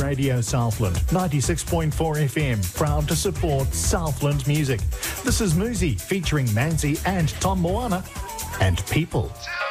Radio Southland, 96.4 FM, proud to support Southland music. This is Muzi featuring Manzi and Tom Moana and People.